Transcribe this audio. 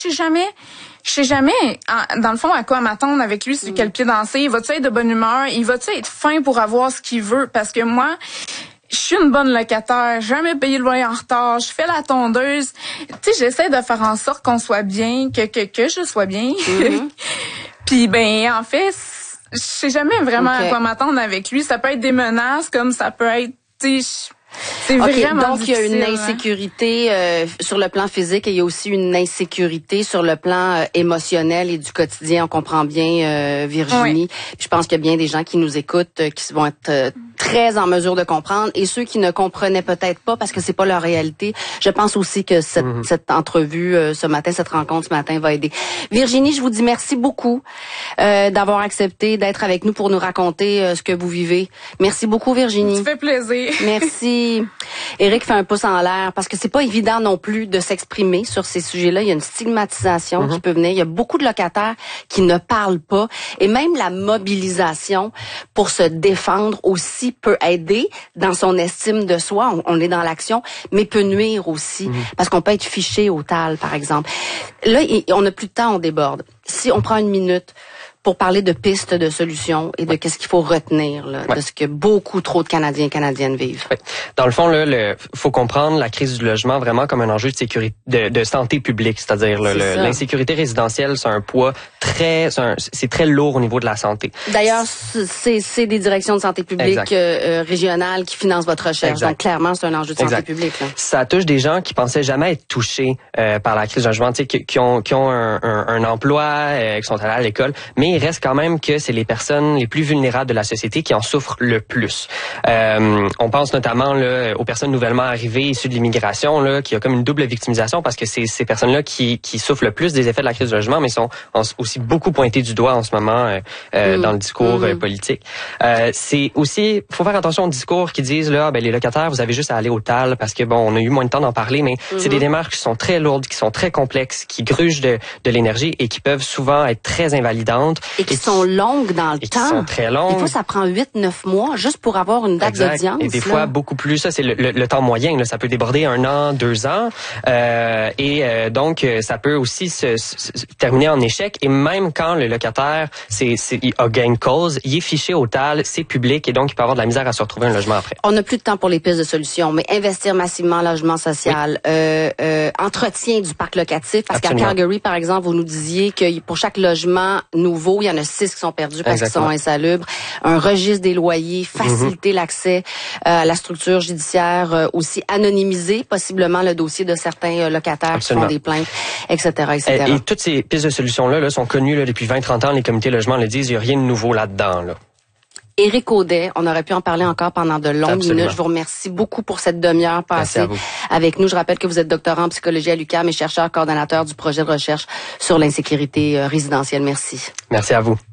Je sais jamais, dans le fond, à quoi m'attendre avec lui, sur quel pied danser. Il va-tu être de bonne humeur? Il va-tu être fin pour avoir ce qu'il veut? Parce que moi, je suis une bonne locataire, jamais payé le loyer en retard, je fais la tondeuse. Tu sais, j'essaie de faire en sorte qu'on soit bien, que je sois bien. Puis ben, en fait, je sais jamais vraiment à quoi m'attendre avec lui. Ça peut être des menaces, comme ça peut être, tu sais, c'est vraiment donc, il y a une insécurité sur le plan physique et il y a aussi une insécurité sur le plan émotionnel et du quotidien. On comprend bien, Virginie. Puis je pense qu'il y a bien des gens qui nous écoutent qui vont être très en mesure de comprendre. Et ceux qui ne comprenaient peut-être pas parce que c'est pas leur réalité, je pense aussi que cette entrevue ce matin, cette rencontre ce matin va aider. Virginie, je vous dis merci beaucoup d'avoir accepté d'être avec nous pour nous raconter ce que vous vivez. Merci beaucoup, Virginie. Ça fait plaisir. Merci. Éric fait un pouce en l'air parce que c'est pas évident non plus de s'exprimer sur ces sujets-là. Il y a une stigmatisation qui peut venir. Il y a beaucoup de locataires qui ne parlent pas et même la mobilisation pour se défendre aussi peut aider dans son estime de soi. On est dans l'action, mais peut nuire aussi parce qu'on peut être fiché au TAL, par exemple. Là, on n'a plus de temps, on déborde. Si on prend une minute pour parler de pistes de solutions et de qu'est-ce qu'il faut retenir là, de ce que beaucoup trop de Canadiens et Canadiennes vivent. Dans le fond, là, faut comprendre la crise du logement vraiment comme un enjeu de sécurité, de santé publique, c'est-à-dire l'insécurité résidentielle, c'est un poids c'est très lourd au niveau de la santé. D'ailleurs, c'est des directions de santé publique régionales qui financent votre recherche. Donc clairement, c'est un enjeu de santé publique. Là. Ça touche des gens qui pensaient jamais être touchés par la crise du logement, tu sais, qui ont un emploi, qui sont allés à l'école, mais il reste quand même que c'est les personnes les plus vulnérables de la société qui en souffrent le plus. On pense notamment là, aux personnes nouvellement arrivées issues de l'immigration, là, qui a comme une double victimisation parce que c'est ces personnes-là qui souffrent le plus des effets de la crise du logement, mais sont aussi beaucoup pointées du doigt en ce moment dans le discours politique. C'est aussi, faut faire attention aux discours qui disent là, ben les locataires, vous avez juste à aller au TAL parce que bon, on a eu moins de temps d'en parler, mais c'est des démarches qui sont très lourdes, qui sont très complexes, qui grugent de l'énergie et qui peuvent souvent être très invalidantes. Et qui sont longues dans le temps. Qui sont très longues. Des fois, ça prend 8-9 mois juste pour avoir une date d'audience. Et des fois, beaucoup plus. Ça, c'est le temps moyen. Là. Ça peut déborder 1 an, 2 ans. Donc, ça peut aussi se terminer en échec. Et même quand le locataire a gain de cause, il est fiché au TAL, c'est public et donc il peut avoir de la misère à se retrouver un logement après. On n'a plus de temps pour les pistes de solutions, mais investir massivement en logement social, entretien du parc locatif, parce qu'à Calgary, par exemple, vous nous disiez que pour chaque logement nouveau, il y en a 6 qui sont perdus parce qu'ils sont insalubres. Un registre des loyers, faciliter l'accès à la structure judiciaire, aussi anonymiser possiblement le dossier de certains locataires qui font des plaintes, etc., etc. Et toutes ces pistes de solutions-là sont connues là, depuis 20-30 ans. Les comités logement le disent, il n'y a rien de nouveau là-dedans. Là. Éric Audet, on aurait pu en parler encore pendant de longues minutes. Je vous remercie beaucoup pour cette demi-heure passée avec nous. Je rappelle que vous êtes doctorant en psychologie à l'UQAM et chercheur coordonnateur du projet de recherche sur l'insécurité résidentielle. Merci. Merci à vous.